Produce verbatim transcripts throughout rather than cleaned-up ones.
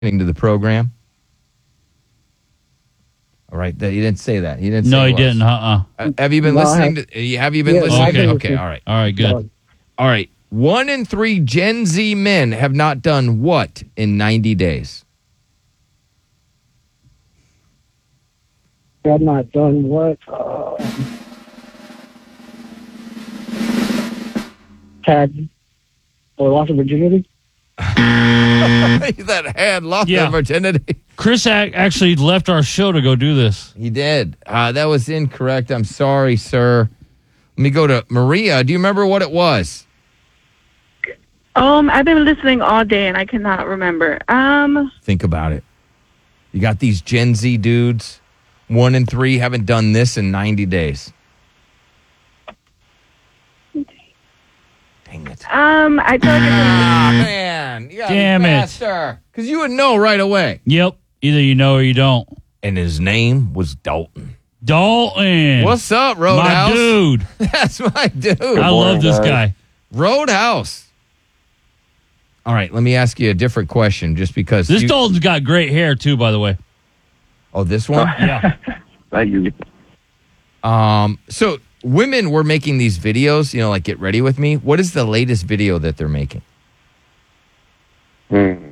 to the program? All right, that, he didn't say that. He didn't. Say no, he was. didn't. Uh. Uh, have you been No, listening? I- To, have you been Yeah, listening? I Okay, can okay, listen. all right, All right, good. No. all right. One in three Gen Z men have not done what in ninety days? I've not done what? Uh, had or lost of virginity? That had lost Yeah. their virginity. Chris ac- actually left our show to go do this. He did. Uh, that was incorrect. I'm sorry, sir. Let me go to Maria. Do you remember what it was? Um, I've been listening all day and I cannot remember. Um, Think about it. You got these Gen Z dudes. One in three haven't done this in ninety days. Dang it. um, I feel like Ah, it's man. You gotta Damn be it. faster. Because you would know right away. Yep. Either you know or you don't. And his name was Dalton. Dalton. What's up, my Roadhouse? dude? That's my dude. I love this guy. Roadhouse. All right, let me ask you a different question just because. This you- Dalton's got great hair too, by the way. Oh, this one? Yeah. Thank you. Um, so women were making these videos, you know, like Get Ready With Me. What is the latest video that they're making? Hmm.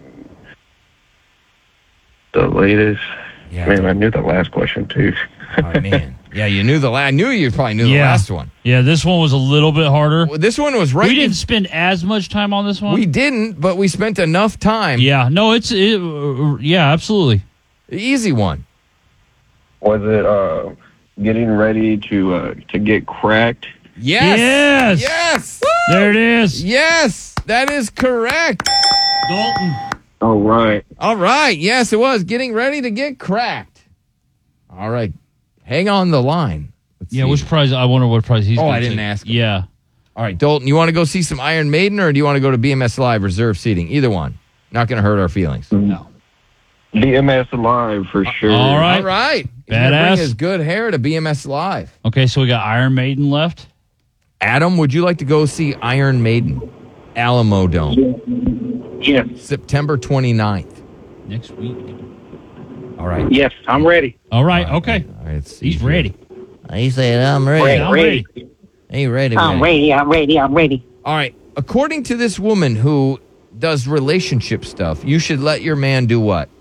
The latest. Yeah, Man, I knew the last question too. oh, man. Yeah, you knew the last. I knew you probably knew the Yeah. last one. Yeah, this one was a little bit harder. Well, this one was right. We didn't spend as much time on this one. We didn't, but we spent enough time. Yeah, no, it's it, uh, yeah, absolutely. The easy one. Was it uh, getting ready to uh, to get cracked? Yes. Yes. Yes. There it is. Yes. That is correct. Dalton. Oh, right. All right. Yes, it was getting ready to get cracked. All right. Hang on the line. Let's Yeah, see. which prize? I wonder what prize he's. Oh, gonna I didn't take. ask him. Yeah. All right, Dalton, you want to go see some Iron Maiden or do you want to go to B M S Live reserve seating? Either one. Not going to hurt our feelings. No. B M S Live for sure. All right. All right. He's gonna Badass. bring his good hair to B M S Live. Okay, so we got Iron Maiden left. Adam, would you like to go see Iron Maiden? Alamo Dome. Yes, September twenty-ninth. Next week. All right. yes, I'm ready. All right. Okay. All right, let's see He's here. ready. He said, I'm ready. Ready, I'm ready. ready. Hey, ready, I'm ready. I'm ready. I'm ready. All right. According to this woman who does relationship stuff, you should let your man do what?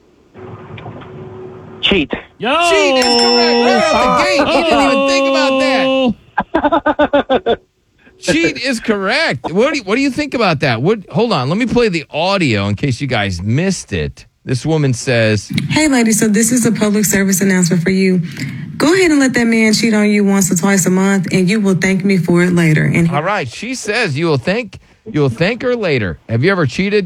Cheat. Yo. Cheat is correct. Right out the gate. He didn't even think about that. Oh. Cheat is correct. What do you, what do you think about that? What? Hold on. Let me play the audio in case you guys missed it. This woman says, Hey, ladies, so this is a public service announcement for you. Go ahead and let that man cheat on you once or twice a month, and you will thank me for it later. And all right. She says you will thank you will thank her later. Have you ever cheated?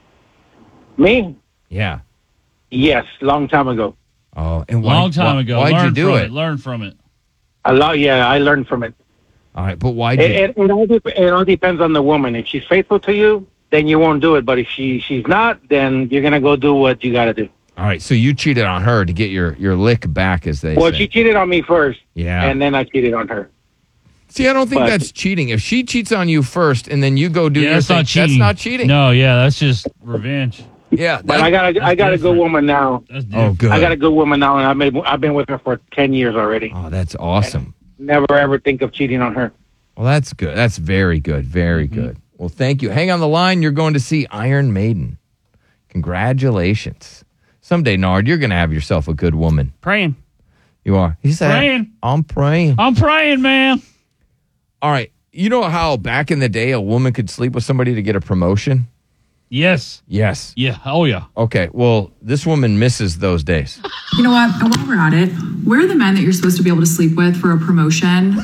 Me? Yeah. Yes, long time ago. Oh, and why, Long time why- ago. Why'd Learn you do from it? Learn from it. A lot. Yeah, I learned from it. All right, but why'd It, you? it, it, all dep- it all depends on the woman. If she's faithful to you, then you won't do it. But if she she's not, then you're gonna go do what you gotta do. All right, so you cheated on her to get your your lick back, as they Well, say. she cheated on me first, yeah. and then I cheated on her. See, I don't think but- that's cheating. If she cheats on you first and then you go do Yeah, your that's thing, not cheating. that's not cheating. No, yeah, that's just revenge. Yeah. But that- I got a, I got a good different. woman now. That's oh, different. good. I got a good woman now, and I've been I've been with her for ten years already. oh, that's awesome. Never ever think of cheating on her. Well, that's good. That's very good. Very Mm-hmm. good. Well, thank you. Hang on the line. You're going to see Iron Maiden. Congratulations. Someday, Nard, you're going to have yourself a good woman. Praying. You are. He said, Praying. I'm praying. I'm praying, man. All right. You know how back in the day a woman could sleep with somebody to get a promotion? Yes. Yes. Yeah. Oh, yeah. Okay. Well, this woman misses those days. You know what? And while we're at it, where are the men that you're supposed to be able to sleep with for a promotion?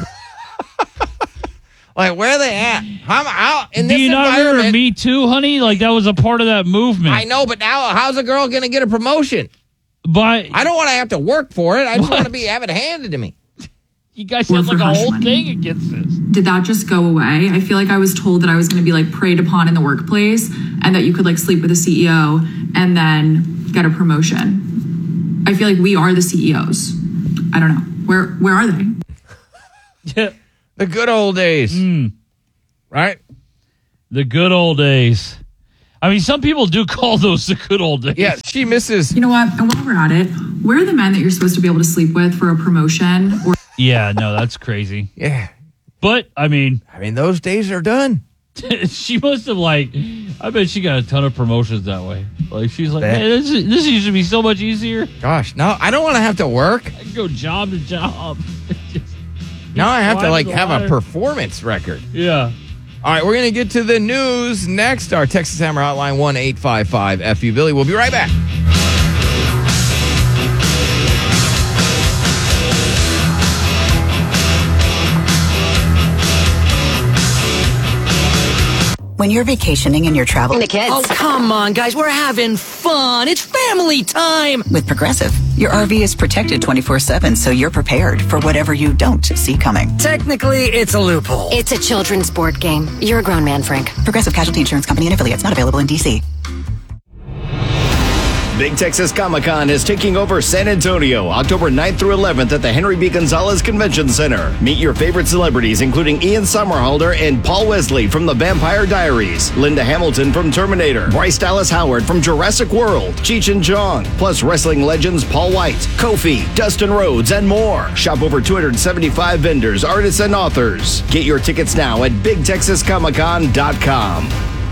Like, where are they at? How, how in Do this you not remember environment? Me Too, honey? Like, that was a part of that movement. I know, but now how's a girl going to get a promotion? But I don't want to have to work for it. I just What? want to be have it handed to me. you guys Or had for like a hush whole money. thing against this. Did that just go away? I feel like I was told that I was going to be like preyed upon in the workplace and that you could like sleep with a C E O and then get a promotion. I feel like we are the C E Os. I don't know. Where where are they? Yeah. The good old days, Mm, right? the good old days. I mean, some people do call those the good old days. Yeah, she misses. You know what? And while we're at it, where are the men that you're supposed to be able to sleep with for a promotion? Or Yeah, no, that's crazy. Yeah. But, I mean, I mean, those days are done. she must have, like, I bet she got a ton of promotions that way. Like, she's like, That- man, this, is- this used to be so much easier. Gosh, no, I don't want to have to work. I can go job to job. Just- Now I have to, climb like, the have a ladder. performance record. Yeah. All right, we're going to get to the news next. Our Texas Hammer hotline, one eight five five F U Billy. We'll be right back. When you're vacationing and you're traveling the kids. Oh, come on, guys. We're having fun. It's family time. With Progressive, your R V is protected twenty-four seven, so you're prepared for whatever you don't see coming. Technically, it's a loophole. It's a children's board game. You're a grown man, Frank. Progressive Casualty Insurance Company and affiliates, not available in D C. Big Texas Comic-Con is taking over San Antonio October ninth through eleventh at the Henry B. Gonzalez Convention Center. Meet your favorite celebrities, including Ian Somerhalder and Paul Wesley from The Vampire Diaries, Linda Hamilton from Terminator, Bryce Dallas Howard from Jurassic World, Cheech and Chong, plus wrestling legends Paul White, Kofi, Dustin Rhodes, and more. Shop over two hundred seventy-five vendors, artists, and authors. Get your tickets now at big texas comic con dot com.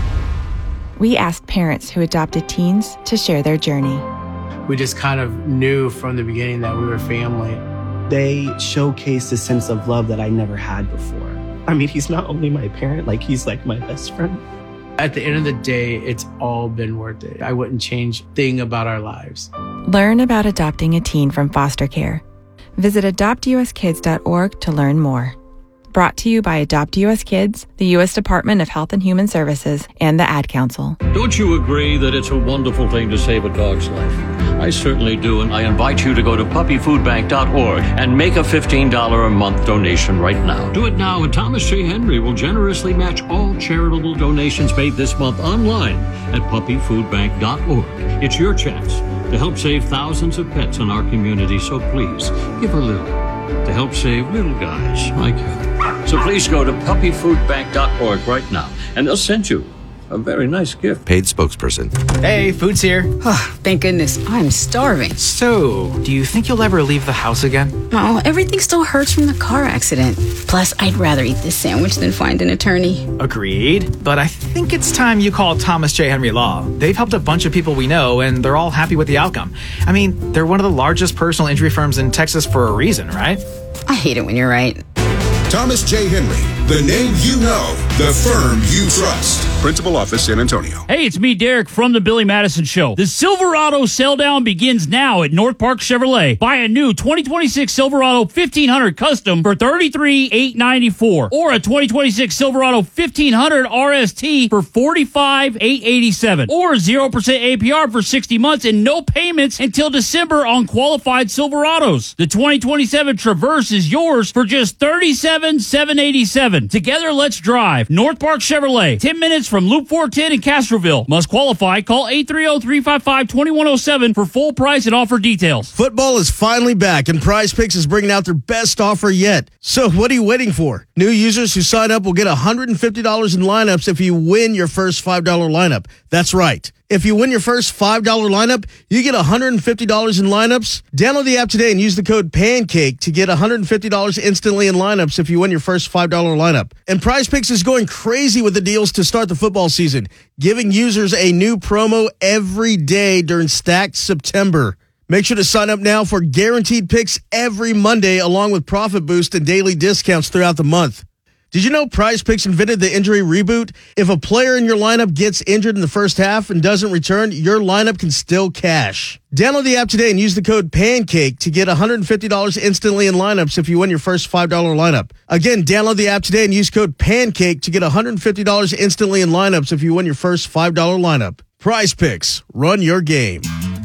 We asked parents who adopted teens to share their journey. We just kind of knew from the beginning that we were family. They showcased a sense of love that I never had before. I mean, he's not only my parent, like he's like my best friend. At the end of the day, it's all been worth it. I wouldn't change a thing about our lives. Learn about adopting a teen from foster care. Visit adopt u s kids dot org to learn more. Brought to you by Adopt U S Kids, the U S Department of Health and Human Services, and the Ad Council. Don't you agree that it's a wonderful thing to save a dog's life? I certainly do, and I invite you to go to puppy food bank dot org and make a fifteen dollars a month donation right now. Do it now, and Thomas J. Henry will generously match all charitable donations made this month online at puppy food bank dot org. It's your chance to help save thousands of pets in our community, so please give a little to help save little guys like you. So please go to puppy food bank dot org right now, and they'll send you a very nice gift. Paid spokesperson. Hey, food's here. Oh, thank goodness. I'm starving. So, do you think you'll ever leave the house again? Oh, everything still hurts from the car accident. Plus, I'd rather eat this sandwich than find an attorney. Agreed. But I think it's time you call Thomas J. Henry Law. They've helped a bunch of people we know, and they're all happy with the outcome. I mean, they're one of the largest personal injury firms in Texas for a reason, right? I hate it when you're right. Thomas J. Henry, the name you know, the firm you trust. Principal Office, San Antonio. Hey, it's me, Derek, from the Billy Madison Show. The Silverado sell down begins now at North Park Chevrolet. Buy a new twenty twenty-six Silverado fifteen hundred Custom for thirty-three thousand eight hundred ninety-four dollars or a twenty twenty-six Silverado fifteen hundred R S T for forty-five thousand eight hundred eighty-seven dollars or zero percent A P R for sixty months and no payments until December on qualified Silverados. The twenty twenty-seven Traverse is yours for just thirty-seven thousand seven hundred eighty-seven dollars. Together, let's drive. North Park Chevrolet, ten minutes from Loop four ten in Castroville. Must qualify. Call eight three zero, three five five, two one zero seven for full price and offer details. Football is finally back, and Prize Picks is bringing out their best offer yet. So what are you waiting for? New users who sign up will get one hundred fifty dollars in lineups if you win your first five dollar lineup. That's right. If you win your first five dollar lineup, you get one hundred fifty dollars in lineups. Download the app today and use the code PANCAKE to get one hundred fifty dollars instantly in lineups if you win your first five dollar lineup. And Prize Picks is going crazy with the deals to start the football season, giving users a new promo every day during Stacked September. Make sure to sign up now for guaranteed picks every Monday, along with profit boost and daily discounts throughout the month. Did you know Prize Picks invented the injury reboot? If a player in your lineup gets injured in the first half and doesn't return, your lineup can still cash. Download the app today and use the code PANCAKE to get one hundred fifty dollars instantly in lineups if you win your first five dollar lineup. Again, download the app today and use code PANCAKE to get one hundred fifty dollars instantly in lineups if you win your first five dollar lineup. Prize Picks. Run your game.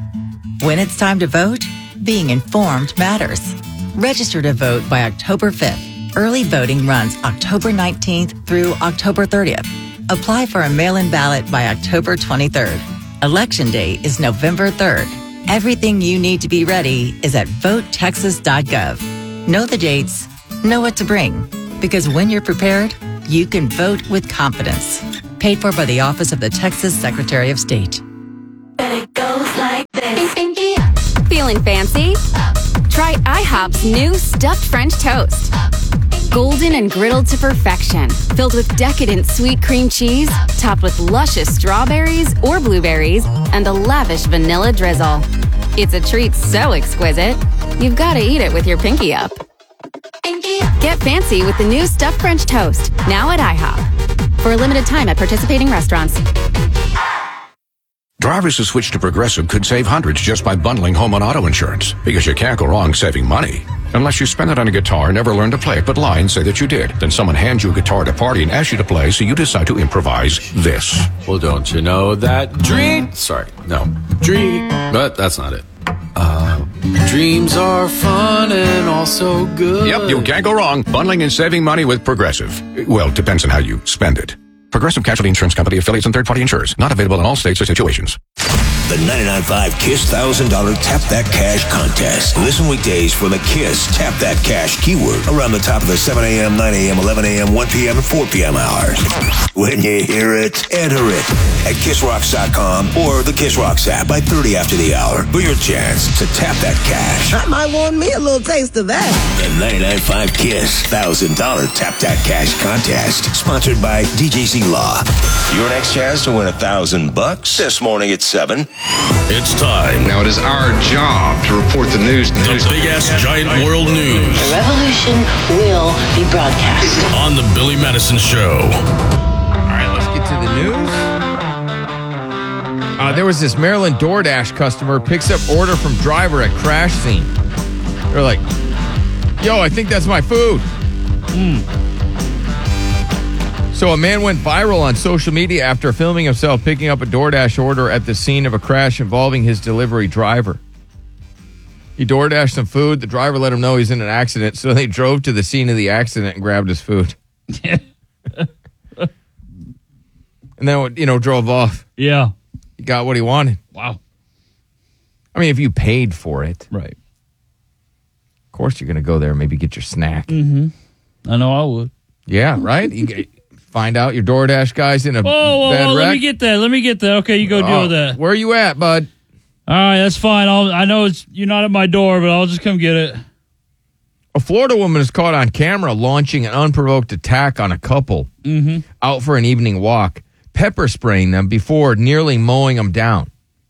When it's time to vote, being informed matters. Register to vote by October fifth. Early voting runs October nineteenth through October thirtieth. Apply for a mail-in ballot by October twenty-third. Election Day is November third. Everything you need to be ready is at vote texas dot gov. Know the dates, know what to bring, because when you're prepared, you can vote with confidence. Paid for by the Office of the Texas Secretary of State. Feeling fancy? Try IHOP's new stuffed French toast. Golden and griddled to perfection, filled with decadent sweet cream cheese, topped with luscious strawberries or blueberries, and a lavish vanilla drizzle. It's a treat so exquisite, you've got to eat it with your pinky up. Get fancy with the new stuffed French toast, now at IHOP. For a limited time at participating restaurants. Drivers who switch to Progressive could save hundreds just by bundling home and auto insurance, because you can't go wrong saving money. Unless you spend it on a guitar and never learn to play it, but lie and say that you did. Then someone hands you a guitar at a party and asks you to play, so you decide to improvise this. Well, don't you know that dream... Sorry, no. Dream... But that's not it. Uh, dreams are fun and also good. Yep, you can't go wrong bundling and saving money with Progressive. Well, depends on how you spend it. Progressive Casualty Insurance Company, affiliates, and third-party insurers. Not available in all states or situations. The ninety-nine point five KISS one thousand dollars Tap That Cash contest. Listen weekdays for the KISS Tap That Cash keyword around the top of the seven a.m., nine a.m., eleven a.m., one p.m., and four p.m. hours. When you hear it, enter it at kiss rocks dot com or the Kiss Rocks app by thirty after the hour for your chance to tap that cash. I might want me a little taste of that. The ninety-nine point five KISS one thousand dollars Tap That Cash contest, sponsored by D J C Law. Your next chance to win a thousand bucks this morning at seven. It's time. Now it is our job to report the news. The news. big ass giant world news. The revolution will be broadcast on the Billy Madison Show. All right, let's get to the news. Uh, there was this Maryland DoorDash customer picks up order from driver at crash scene. They're like, "Yo, I think that's my food." Mm. So a man went viral on social media after filming himself picking up a DoorDash order at the scene of a crash involving his delivery driver. He DoorDashed some food. The driver let him know he's in an accident, so they drove to the scene of the accident and grabbed his food. And then, you know, drove off. Yeah. He got what he wanted. Wow. I mean, if you paid for it. Right. Of course you're going to go there and maybe get your snack. Mm-hmm. I know I would. Yeah, right? You get, find out your DoorDash guy's in a whoa, whoa, bad whoa, wreck. let me get that. Let me get that. Okay, you go deal Oh, with that. Where are you at, bud? All right, that's fine. I'll, I know it's you're not at my door, but I'll just come get it. A Florida woman is caught on camera launching an unprovoked attack on a couple mm-hmm. out for an evening walk, pepper spraying them before nearly mowing them down.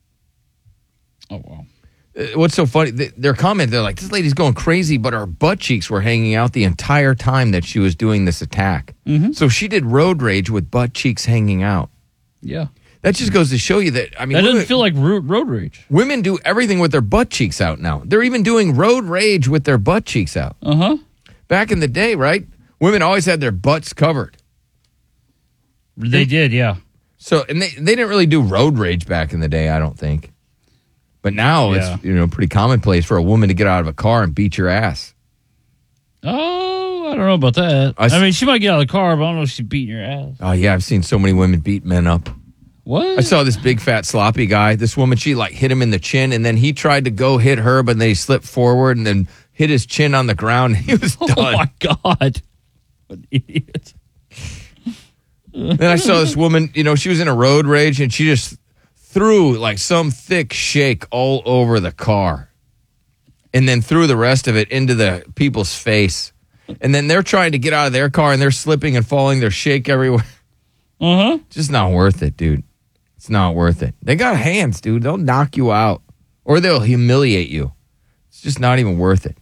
Oh, wow. What's so funny, their comment, they're like, this lady's going crazy, but her butt cheeks were hanging out the entire time that she was doing this attack. Mm-hmm. So she did road rage with butt cheeks hanging out. Yeah. That just goes to show you that, I mean. That doesn't women, feel like road rage. Women do everything with their butt cheeks out now. They're even doing road rage with their butt cheeks out. Uh-huh. Back in the day, right? Women always had their butts covered. They did, yeah. So, and they, they didn't really do road rage back in the day, I don't think. But now Yeah. it's, you know, pretty commonplace for a woman to get out of a car and beat your ass. Oh, I don't know about that. I I, s- mean, she might get out of the car, but I don't know if she's beating your ass. Oh, yeah, I've seen so many women beat men up. What? I saw this big, fat, sloppy guy. This woman, she, like, hit him in the chin, and then he tried to go hit her, but then he slipped forward and then hit his chin on the ground. He was done. Oh, my God. What an idiot. Then I saw this woman, you know, she was in a road rage, and she just threw, like, some thick shake all over the car. And then threw the rest of it into the people's face. And then they're trying to get out of their car, and they're slipping and falling. There's shake everywhere. Uh-huh. Just not worth it, dude. It's not worth it. They got hands, dude. They'll knock you out. Or they'll humiliate you. It's just not even worth it.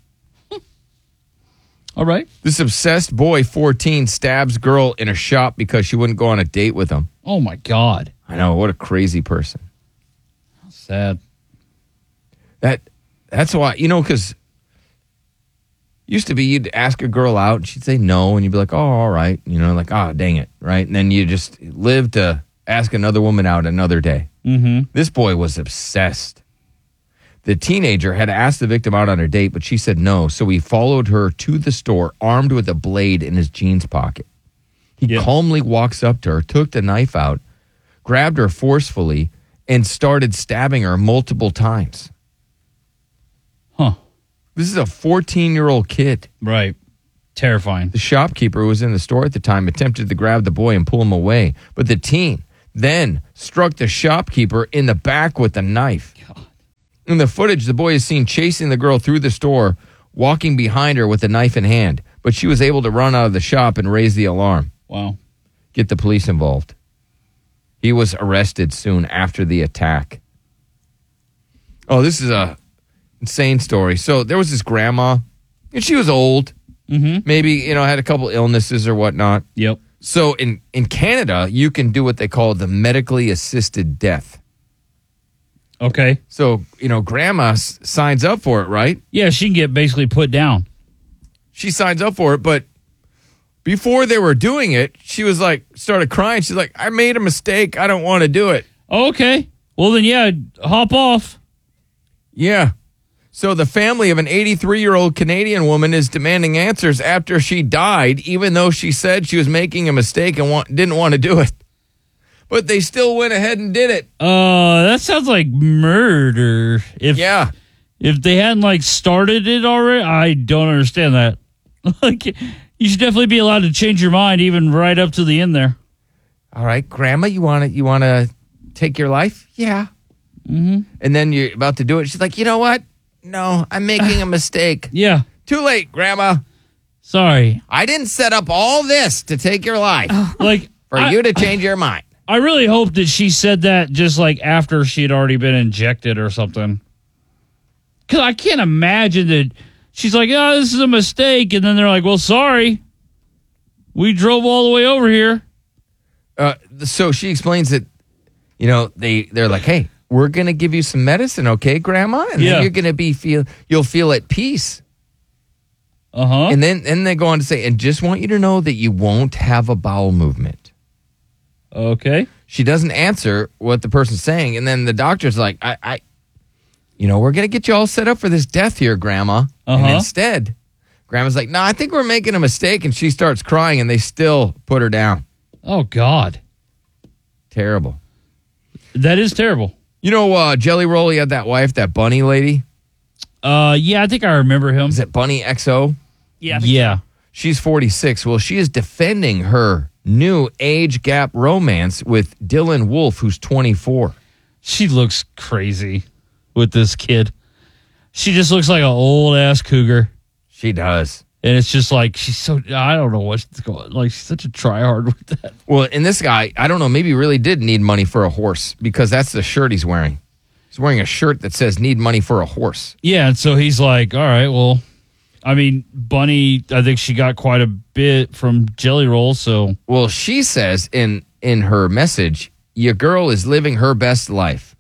All right. This obsessed boy, fourteen, stabs girl in a shop because she wouldn't go on a date with him. Oh, my God. I know. What a crazy person. Sad. That That's why, you know, because used to be you'd ask a girl out and she'd say no, and you'd be like, oh, all right. You know, like, oh, dang it. Right. And then you just live to ask another woman out another day. Mm-hmm. This boy was obsessed. The teenager had asked the victim out on a date, but she said no. So he followed her to the store, armed with a blade in his jeans pocket. He Yeah. calmly walks up to her, took the knife out, grabbed her forcefully, and started stabbing her multiple times. Huh. This is a fourteen-year-old kid. Right. Terrifying. The shopkeeper who was in the store at the time attempted to grab the boy and pull him away, but the teen then struck the shopkeeper in the back with a knife. God. In the footage, the boy is seen chasing the girl through the store, walking behind her with a knife in hand, but she was able to run out of the shop and raise the alarm. Wow. Get the police involved. He was arrested soon after the attack. Oh, this is a insane story. So there was this grandma, and she was old. Mm-hmm. Maybe, you know, had a couple illnesses or whatnot. Yep. So in, in Canada, you can do what they call the medically assisted death. Okay. So, you know, grandma s- signs up for it, right? Yeah, she can get basically put down. She signs up for it, but before they were doing it, she was like, started crying. She's like, I made a mistake. I don't want to do it. Okay. Well, then, yeah, hop off. Yeah. So the family of an eighty-three-year-old Canadian woman is demanding answers after she died, even though she said she was making a mistake and want, didn't want to do it. But they still went ahead and did it. Uh, that sounds like murder. If, yeah. If they hadn't, like, started it already, I don't understand that. Like, you should definitely be allowed to change your mind even right up to the end there. All right, Grandma, you want to you want to take your life? Yeah. Mm-hmm. And then you're about to do it. She's like, you know what? No, I'm making a mistake. Yeah. Too late, Grandma. Sorry. I didn't set up all this to take your life. Like for I, you to change your mind. I really hope that she said that just like after she had already been injected or something. Because I can't imagine that she's like, oh, this is a mistake. And then they're like, well, sorry. We drove all the way over here. Uh, so she explains that, you know, they, they're like, hey, we're going to give you some medicine, okay, Grandma? And Yeah. then you're going to be feel you'll feel at peace. Uh-huh. And then and they go on to say, and just want you to know that you won't have a bowel movement. Okay. She doesn't answer what the person's saying. And then the doctor's like, I, I you know, we're going to get you all set up for this death here, Grandma. And Uh-huh. instead, Grandma's like, no, I think we're making a mistake. And she starts crying, and they still put her down. Oh, God. Terrible. That is terrible. You know, uh, Jelly Roll, he had that wife, that Bunny lady. Uh, yeah, I think I remember him. Is it Bunny X O? Yeah. Yeah. She's forty-six. Well, she is defending her new age gap romance with Dylan Wolf, who's twenty-four. She looks crazy with this kid. She just looks like an old ass cougar. She does. And it's just like, she's so, I don't know what's going on. Like, she's such a tryhard with that. Well, and this guy, I don't know, maybe really did need money for a horse because that's the shirt he's wearing. He's wearing a shirt that says need money for a horse. Yeah, and so he's like, all right, well, I mean, Bunny, I think she got quite a bit from Jelly Roll, so. Well, she says in, in her message, your girl is living her best life.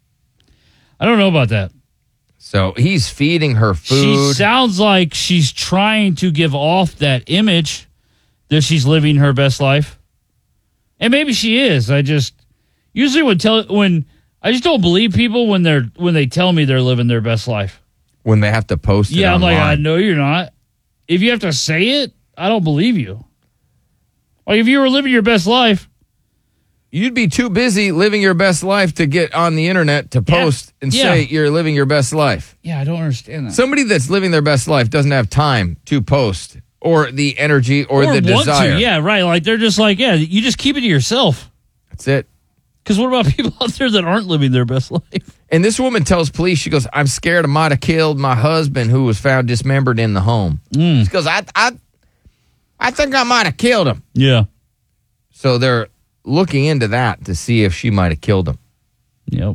I don't know about that. So he's feeding her food. She sounds like she's trying to give off that image that she's living her best life. And maybe she is. I just usually would tell when I just don't believe people when they're when they tell me they're living their best life. When they have to post it Yeah, I'm online. like, I know you're not. If you have to say it, I don't believe you. Like if you were living your best life, you'd be too busy living your best life to get on the internet to post and Yeah. say you're living your best life. yeah, I don't understand that. Somebody that's living their best life doesn't have time to post or the energy or, the want desire. to, yeah, right. Like they're just like, yeah, you just keep it to yourself. That's it. Because what about people out there that aren't living their best life? And this woman tells police, she goes, I'm scared I might have killed my husband who was found dismembered in the home. Mm. She goes, I, I, I think I might have killed him. Yeah. So they're looking into that to see if she might have killed him. Yep.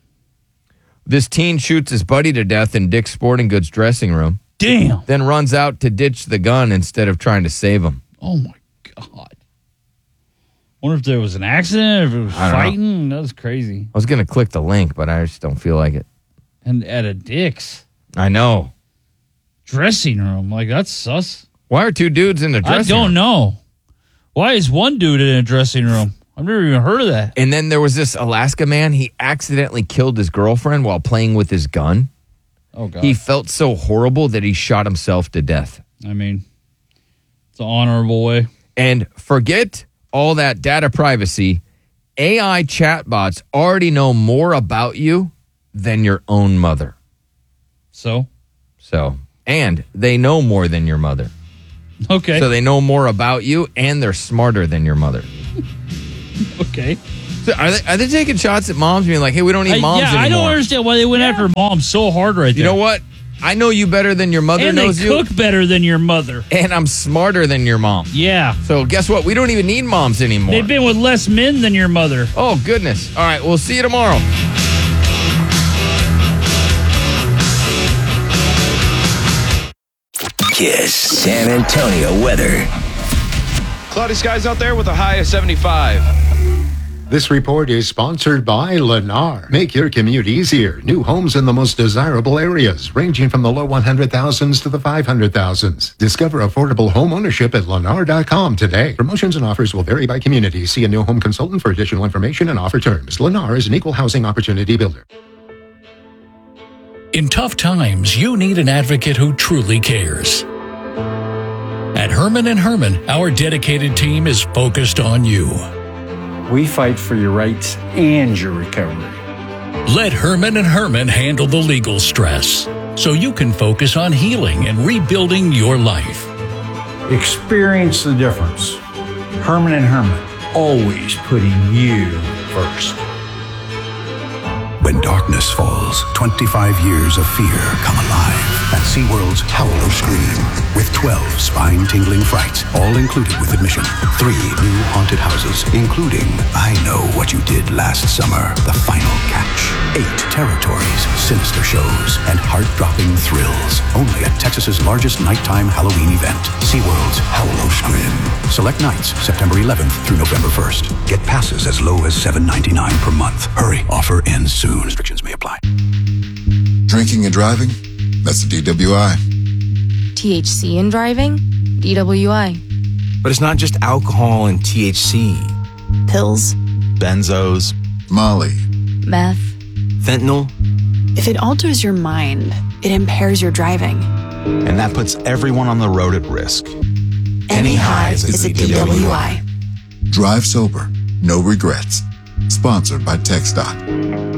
This teen shoots his buddy to death in Dick's Sporting Goods dressing room. Damn. Then runs out to ditch the gun instead of trying to save him. Oh, my God. Wonder if there was an accident, if it was I don't know. fighting. That was crazy. I was going to click the link, but I just don't feel like it. And at a Dick's I know. dressing room. Like, that's sus. Why are two dudes in the I dressing don't room? know. Why is one dude in a dressing room? I've never even heard of that. And then there was this Alaska man. He accidentally killed his girlfriend while playing with his gun. Oh, God. He felt so horrible that he shot himself to death. I mean, it's an honorable way. And forget all that data privacy. A I chatbots already know more about you than your own mother. So? So, and they know more than your mother. Okay. So they know more about you, and they're smarter than your mother. Okay. So are they are they taking shots at moms, being like, "Hey, we don't need I, moms yeah, anymore"? I don't understand why they went after mom so hard right there. You know what? I know you better than your mother and knows they you. cook better than your mother. And I'm smarter than your mom. Yeah. So guess what? We don't even need moms anymore. They've been with less men than your mother. Oh, goodness. All right, we'll see you tomorrow. Kiss San Antonio weather. Cloudy skies out there with a high of seventy-five. This report is sponsored by Lennar. Make your commute easier. New homes in the most desirable areas, ranging from the low one hundred thousands to the five hundred thousands. Discover affordable home ownership at lennar dot com today. Promotions and offers will vary by community. See a new home consultant for additional information and offer terms. Lennar is an equal housing opportunity builder. In tough times, you need an advocate who truly cares. At Herman and Herman, our dedicated team is focused on you. We fight for your rights and your recovery. Let Herman and Herman handle the legal stress so you can focus on healing and rebuilding your life. Experience the difference. Herman and Herman, always putting you first. When darkness falls, twenty-five years of fear come alive at SeaWorld's Howl or Scream with twelve spine-tingling frights, all included with admission. Three new haunted houses, including I Know What You Did Last Summer, The Final Catch. Eight territories, sinister shows, and heart-dropping thrills. Only at Texas's largest nighttime Halloween event, SeaWorld's Howl or Scream. Select nights, September eleventh through November first. Get passes as low as seven ninety-nine per month. Hurry, offer ends soon. Restrictions may apply. Drinking and driving? That's a D W I. T H C in driving? D W I. But it's not just alcohol and T H C. Pills. Benzos. Molly. Meth. Fentanyl. If it alters your mind, it impairs your driving. And that puts everyone on the road at risk. Any highs is a D W I. Drive sober. No regrets. Sponsored by TxDOT.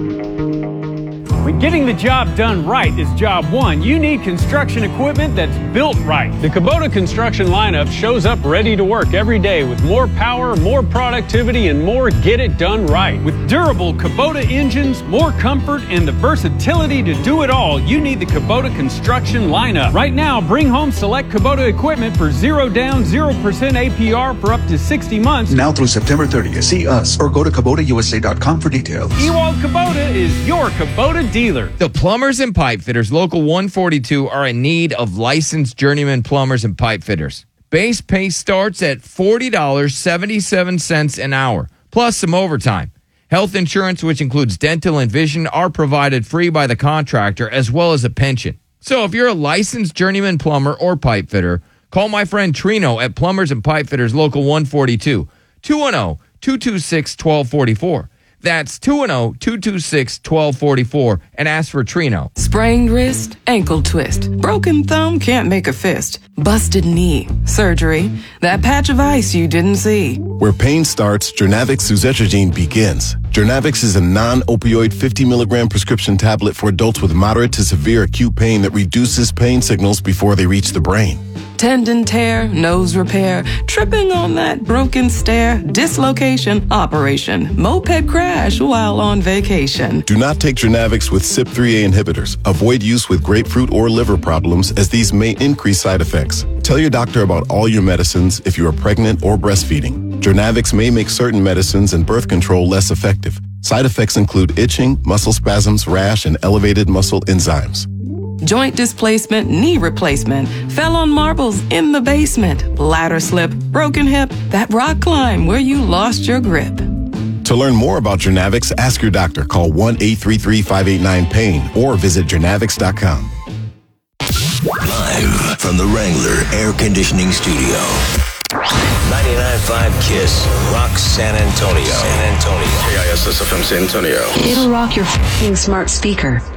When getting the job done right is job one, you need construction equipment that's built right. The Kubota construction lineup shows up ready to work every day with more power, more productivity, and more get it done right. With durable Kubota engines, more comfort, and the versatility to do it all, you need the Kubota construction lineup. Right now, bring home select Kubota equipment for zero down, zero percent A P R for up to sixty months. Now through September thirtieth, see us or go to Kubota U S A dot com for details. Ewald Kubota is your Kubota dealer. The plumbers and pipe fitters, Local one forty-two, are in need of licensed journeyman plumbers and pipe fitters. Base pay starts at forty dollars and seventy-seven cents an hour, plus some overtime. Health insurance, which includes dental and vision, are provided free by the contractor, as well as a pension. So if you're a licensed journeyman plumber or pipe fitter, call my friend Trino at Plumbers and Pipe Fitters Local one forty-two, two one zero, two two six, one two four four. That's two one zero, two two six, one two four four, and ask for Trino. Sprained wrist, ankle twist, broken thumb, can't make a fist, busted knee, surgery, that patch of ice you didn't see. Where pain starts, Jernavix suzetrigine begins. Jernavix is a non-opioid fifty milligram prescription tablet for adults with moderate to severe acute pain that reduces pain signals before they reach the brain. Tendon tear, nose repair, tripping on that broken stair, dislocation, operation, moped crash while on vacation. Do not take Jernavix with C Y P three A inhibitors. Avoid use with grapefruit or liver problems, as these may increase side effects. Tell your doctor about all your medicines if you are pregnant or breastfeeding. Jernavix may make certain medicines and birth control less effective. Side effects include itching, muscle spasms, rash, and elevated muscle enzymes. Joint displacement, knee replacement, fell on marbles in the basement, ladder slip, broken hip, that rock climb where you lost your grip. To learn more about Jernavix, ask your doctor. Call one eight three three, five eight nine, pain or visit jernavix dot com. Live from the Wrangler Air Conditioning Studio. ninety-nine point five KISS rocks San Antonio. San Antonio. K I S S F M San Antonio. It'll rock your f***ing smart speaker.